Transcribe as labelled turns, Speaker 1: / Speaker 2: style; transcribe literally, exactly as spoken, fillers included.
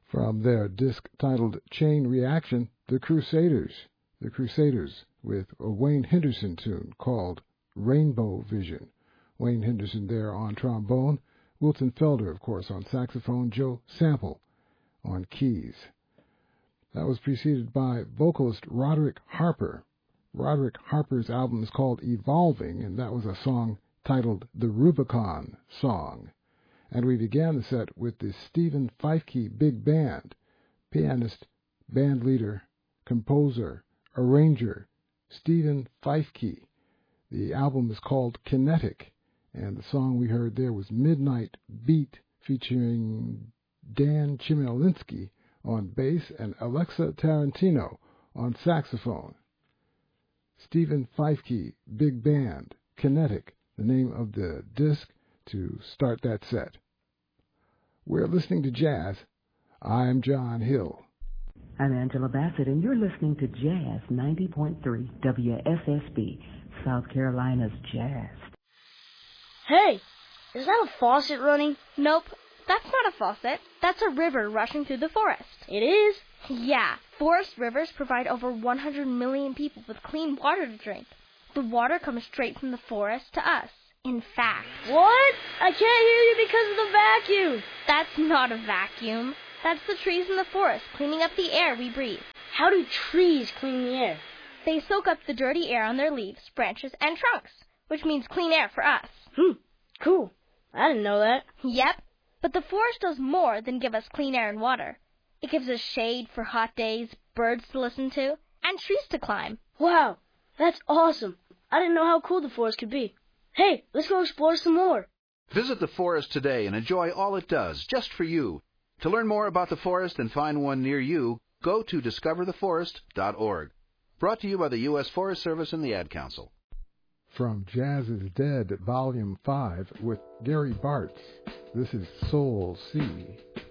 Speaker 1: From their disc titled Chain Reaction, The Crusaders. The Crusaders with a Wayne Henderson tune called Rainbow Vision. Wayne Henderson there on trombone, Wilton Felder, of course, on saxophone, Joe Sample on keys. That was preceded by vocalist Roderick Harper. Roderick Harper's album is called Evolving, and that was a song titled The Rubicon Song. And we began the set with the Stephen Feifke Big Band, pianist, band leader, composer, arranger, Stephen Feifke. The album is called Kinetic, and the song we heard there was Midnight Beat, featuring Dan Chmielewski on bass and Alexa Tarantino on saxophone. Stephen Feifke Big Band, Kinetic, the name of the disc to start that set. We're listening to jazz. I'm John Hill.
Speaker 2: I'm Angela Bassett, and you're listening to Jazz ninety point three W S S B, South Carolina's Jazz.
Speaker 3: Hey, is that a faucet running?
Speaker 4: Nope, that's not a faucet. That's a river rushing through the forest.
Speaker 3: It is?
Speaker 4: Yeah, forest rivers provide over one hundred million people with clean water to drink. The water comes straight from the forest to us. In fact...
Speaker 3: What? I can't hear you because of the vacuum.
Speaker 4: That's not a vacuum. That's the trees in the forest cleaning up the air we breathe.
Speaker 3: How do trees clean the air?
Speaker 4: They soak up the dirty air on their leaves, branches, and trunks, which means clean air for us.
Speaker 3: Hmm, cool. I didn't know that.
Speaker 4: Yep, but the forest does more than give us clean air and water. It gives us shade for hot days, birds to listen to, and trees to climb.
Speaker 3: Wow, that's awesome. I didn't know how cool the forest could be. Hey, let's go explore some more.
Speaker 5: Visit the forest today and enjoy all it does, just for you. To learn more about the forest and find one near you, go to discover the forest dot org. Brought to you by the U S Forest Service and the Ad Council.
Speaker 1: From Jazz is Dead, Volume five, with Gary Bartz, this is Soul Sea.